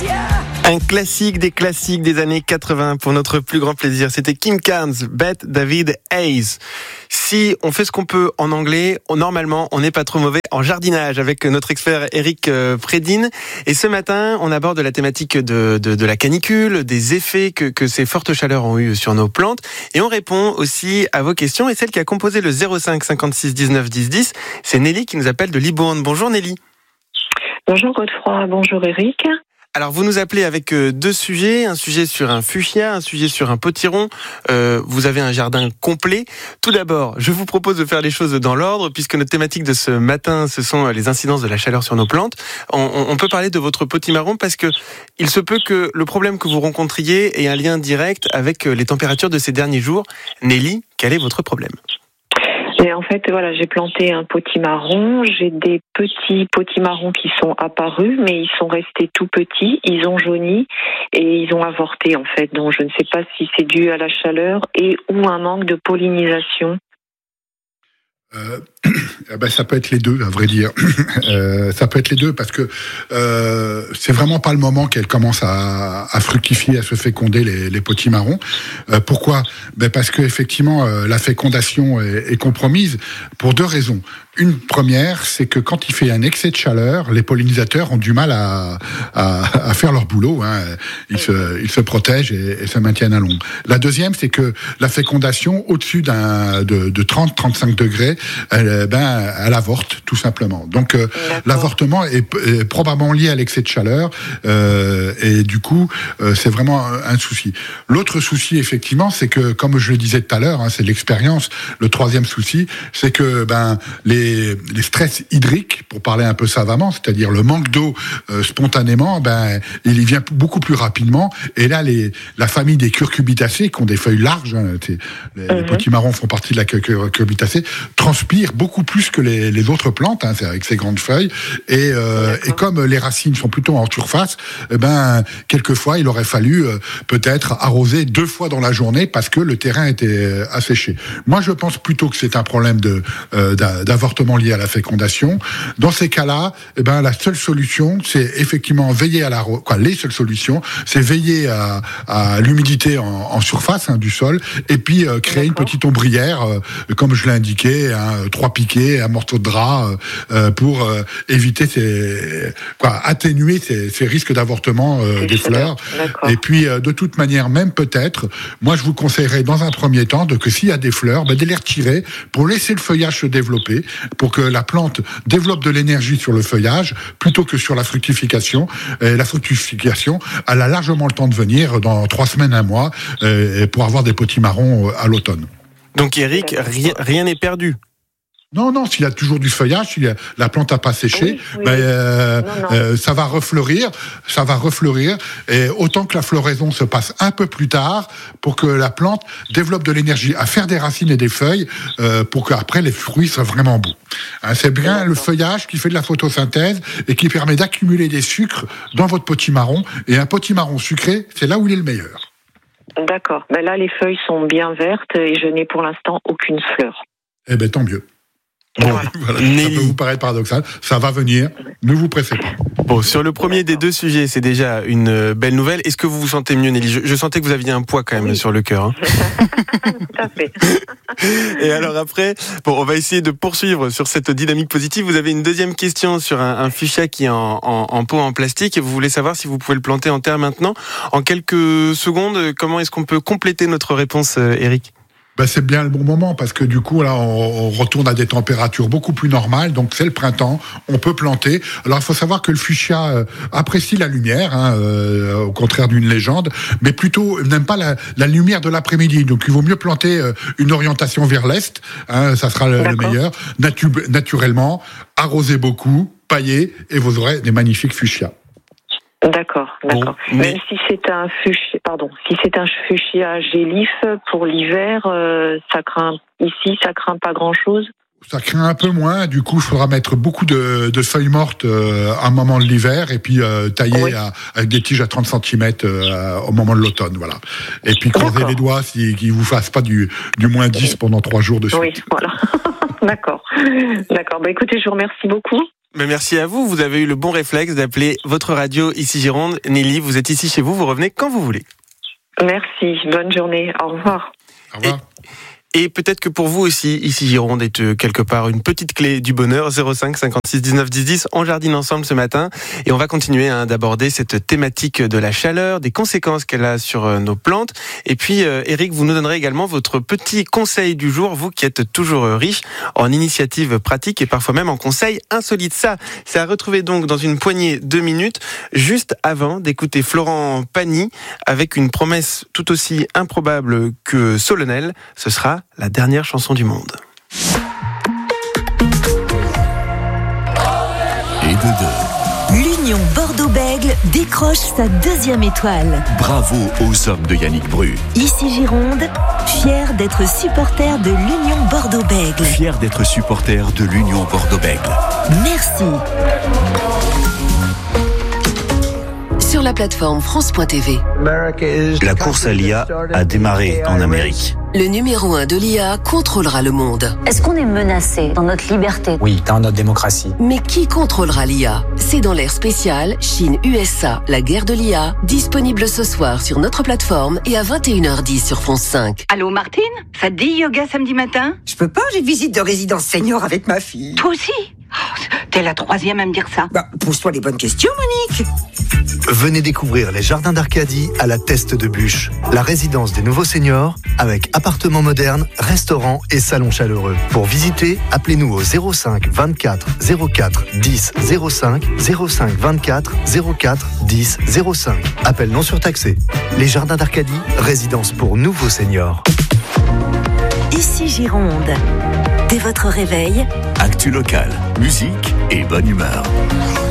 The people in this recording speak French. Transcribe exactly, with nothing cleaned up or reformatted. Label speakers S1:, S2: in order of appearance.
S1: Un classique des classiques des années quatre-vingts pour notre plus grand plaisir. C'était Kim Carnes, Bette David Hayes. Si on fait ce qu'on peut en anglais, on, normalement, on n'est pas trop mauvais en jardinage avec notre expert Eric Prédine. Et ce matin, on aborde la thématique de, de, de la canicule, des effets que, que ces fortes chaleurs ont eu sur nos plantes. Et on répond aussi à vos questions. Et celle qui a composé le zéro cinq cinquante-six dix-neuf dix dix, c'est Nelly qui nous appelle de Libourne. Bonjour Nelly.
S2: Bonjour Godefroy, bonjour Eric.
S1: Alors vous nous appelez avec deux sujets, un sujet sur un fuchsia, un sujet sur un potiron. Euh, vous avez un jardin complet. Tout d'abord, je vous propose de faire les choses dans l'ordre, puisque notre thématique de ce matin, ce sont les incidences de la chaleur sur nos plantes. On, on peut parler de votre potimarron parce que il se peut que le problème que vous rencontriez ait un lien direct avec les températures de ces derniers jours. Nelly, quel est votre problème ?
S2: Et en fait, voilà, j'ai planté un potimarron. J'ai des petits potimarrons qui sont apparus, mais ils sont restés tout petits. Ils ont jauni et ils ont avorté, en fait. Donc, je ne sais pas si c'est dû à la chaleur et ou un manque de pollinisation.
S3: Euh, ben ça peut être les deux, à vrai dire. euh, ça peut être les deux parce que euh, c'est vraiment pas le moment qu'elle commence à, à fructifier, à se féconder les, les potimarrons. Euh, pourquoi ? Ben parce que effectivement euh, la fécondation est, est compromise pour deux raisons. Une première, c'est que quand il fait un excès de chaleur, les pollinisateurs ont du mal à, à, à faire leur boulot. Hein. Ils, se, ils se protègent et, et se maintiennent à l'ombre. La deuxième, c'est que la fécondation au-dessus d'un, de, de trente à trente-cinq degrés, elle, ben, elle avorte tout simplement. Donc euh, l'avortement est, est probablement lié à l'excès de chaleur euh, et du coup, euh, c'est vraiment un, un souci. L'autre souci, effectivement, c'est que, comme je le disais tout à l'heure, hein, c'est l'expérience. Le troisième souci, c'est que ben les Les, les stress hydriques, pour parler un peu savamment, c'est-à-dire le manque d'eau euh, spontanément, ben il y vient beaucoup plus rapidement. Et là, les, la famille des curcubitacées, qui ont des feuilles larges, hein, les, mm-hmm. les potimarrons font partie de la curcubitacée, transpirent beaucoup plus que les, les autres plantes, hein, c'est avec ces grandes feuilles. Et, euh, et comme les racines sont plutôt en surface, eh ben quelquefois il aurait fallu euh, peut-être arroser deux fois dans la journée parce que le terrain était asséché. Moi, je pense plutôt que c'est un problème de euh, d'avoir lié à la fécondation. Dans ces cas-là, eh ben la seule solution, c'est effectivement veiller à la quoi les seules solutions, c'est veiller à, à l'humidité en, en surface hein, du sol, et puis euh, créer D'accord. une petite ombrière, euh, comme je l'ai indiqué, hein, trois piquets, un morceau de drap euh, pour euh, éviter ces quoi atténuer ces, ces risques d'avortement euh, des fleurs. D'accord. Et puis euh, de toute manière, même peut-être, moi je vous conseillerais dans un premier temps de que s'il y a des fleurs, ben, de les retirer pour laisser le feuillage se développer, pour que la plante développe de l'énergie sur le feuillage plutôt que sur la fructification. Et la fructification, elle a largement le temps de venir dans trois semaines, un mois, et pour avoir des potimarrons à l'automne.
S1: Donc Eric, rien, rien n'est perdu.
S3: Non, non, s'il y a toujours du feuillage, si la plante n'a pas séché, oui, oui, ben, euh, non, non. Euh, ça va refleurir, ça va refleurir, et autant que la floraison se passe un peu plus tard, pour que la plante développe de l'énergie à faire des racines et des feuilles, euh, pour qu'après les fruits soient vraiment beaux. Hein, c'est bien le feuillage qui fait de la photosynthèse et qui permet d'accumuler des sucres dans votre potimarron, et un potimarron sucré, c'est là où il est le meilleur.
S2: D'accord. Ben là, les feuilles sont bien vertes et je n'ai pour l'instant aucune fleur.
S3: Eh ben, tant mieux. Bon, voilà. Voilà. Ça peut vous paraître paradoxal, ça va venir, ne vous pressez pas.
S1: Bon, sur le premier des deux sujets, c'est déjà une belle nouvelle. Est-ce que vous vous sentez mieux, Nelly ? je, je sentais que vous aviez un poids quand même oui. sur le cœur. Hein.
S2: Tout à fait.
S1: Et alors après, bon, on va essayer de poursuivre sur cette dynamique positive. Vous avez une deuxième question sur un, un fuchsia qui est en, en, en pot en plastique et vous voulez savoir si vous pouvez le planter en terre maintenant. En quelques secondes, comment est-ce qu'on peut compléter notre réponse, Eric ?
S3: Ben c'est bien le bon moment parce que du coup là on, on retourne à des températures beaucoup plus normales, donc c'est le printemps, on peut planter. Alors il faut savoir que le fuchsia euh, apprécie la lumière, hein, euh, au contraire d'une légende, mais plutôt n'aime pas la, la lumière de l'après-midi. Donc il vaut mieux planter euh, une orientation vers l'est, hein, ça sera le, le meilleur. Natu- naturellement, arroser beaucoup, pailler et vous aurez des magnifiques fuchsias.
S2: D'accord, d'accord.
S1: Bon, mais...
S2: Même si c'est un fuchsia, pardon, si c'est un fuchsia gélif pour l'hiver, euh, ça craint ici, ça craint pas grand-chose.
S3: Ça craint un peu moins, du coup il faudra mettre beaucoup de, de feuilles mortes euh, à un moment de l'hiver et puis euh, tailler oui. à, avec des tiges à trente centimètres euh, au moment de l'automne, voilà. Et puis croisez les doigts si, qu'ils vous fassent pas du, du moins dix pendant trois jours de suite.
S2: Oui, voilà. D'accord, d'accord. Bah écoutez, je vous remercie beaucoup.
S1: Mais merci à vous, vous avez eu le bon réflexe d'appeler votre radio ici Gironde. Nelly, vous êtes ici chez vous, vous revenez quand vous voulez.
S2: Merci, bonne journée, au revoir.
S3: Au revoir.
S1: Et... Et peut-être que pour vous aussi, ici Gironde est quelque part une petite clé du bonheur. zéro cinq cinquante-six dix-neuf dix dix. On jardine ensemble ce matin et on va continuer hein, d'aborder cette thématique de la chaleur, des conséquences qu'elle a sur nos plantes. Et puis euh, Eric, vous nous donnerez également votre petit conseil du jour, vous qui êtes toujours riche en initiatives pratiques et parfois même en conseils insolites. Ça, c'est à retrouver donc dans une poignée de minutes, juste avant d'écouter Florent Pagny avec une promesse tout aussi improbable que solennelle. Ce sera la dernière chanson du monde.
S4: Et de deux.
S5: L'Union Bordeaux-Bègles décroche sa deuxième étoile.
S4: Bravo aux hommes de Yannick Bru.
S5: Ici Gironde, fier d'être supporter de l'Union Bordeaux-Bègles.
S4: Fier d'être supporter de l'Union Bordeaux-Bègles.
S5: Merci.
S6: Sur la plateforme France point T V.
S7: La course à l'I A a démarré en Amérique.
S6: Le numéro un de l'I A contrôlera le monde.
S8: Est-ce qu'on est menacé dans notre liberté ?
S9: Oui, dans notre démocratie.
S6: Mais qui contrôlera l'I A ? C'est dans l'ère spéciale Chine-U S A, la guerre de l'I A, disponible ce soir sur notre plateforme et à vingt et une heures dix sur France cinq.
S10: Allô Martine ? Ça te dit yoga samedi matin ?
S11: Je peux pas, j'ai visite de résidence senior avec ma fille.
S10: Toi aussi ? Oh, t'es la troisième à me dire ça.
S11: Bah, pose-toi les bonnes questions, Monique.
S12: Venez découvrir les jardins d'Arcadie à la Teste de Bûche, la résidence des nouveaux seniors avec appartements modernes, restaurants et salons chaleureux. Pour visiter, appelez-nous au zéro cinq vingt-quatre zéro quatre dix zéro cinq, zéro cinq vingt-quatre zéro quatre dix zéro cinq. Appel non surtaxé. Les jardins d'Arcadie, résidence pour nouveaux seniors.
S5: Ici Gironde. Dès votre réveil,
S4: Actu local, musique et bonne humeur.